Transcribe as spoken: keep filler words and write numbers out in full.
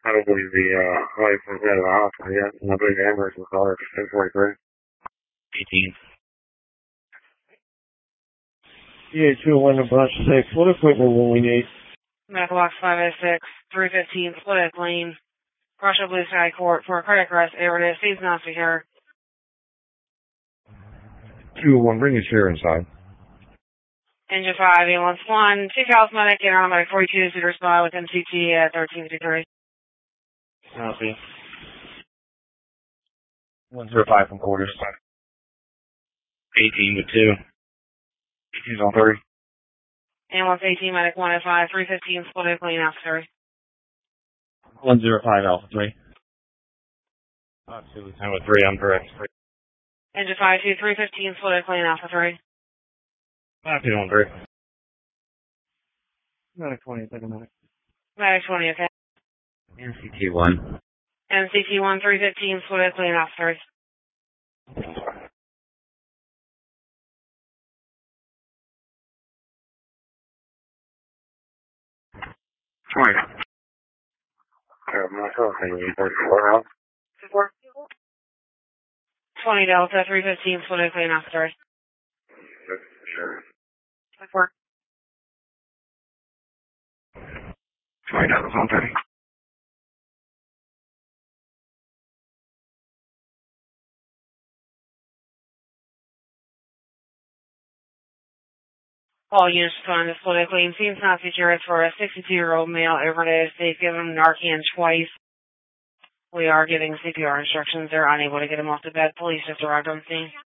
Probably the, uh, wife was out of the hospital yet. Nobody the ambulance was called at ten forty-three. eighteen. Yeah, two one bunch six. What equipment will we need? Medical box five oh six, three fifteen, Split Lane, Russia Blue Sky Court for cardiac arrest. Overdose. Seems not secure. two one, bring your chair inside. Engine five, ambulance one, two Cal's medic, and medic forty-two, Cedar Spot with M C T at thirteen fifty-three. Copy. one zero five from quarters. eighteen with two. eighteen's on three. Ambulance eighteen, medic one oh five, three fifteen, Split Lane, Alpha three. one zero five Alpha three. Uh, two ten with three, I'm correct. Engine five two, three fifteen, Split Lane, Alpha three. five two on three. Medic twenty, second medic. Medic twenty, okay. M C T one. M C T one, three fifteen, Split Lane, Alpha three. twenty. Uh, my telephone is thirty-four out. twenty Delta, three fifteen, Split Lane, Alpha three. Sure. Four. twenty Delta's on thirty. All units respond to Split Lane. Seems not secure for a sixty-two-year-old male overdose. They've given him Narcan twice. We are giving C P R instructions. They're unable to get him off the bed. Police just arrived on scene.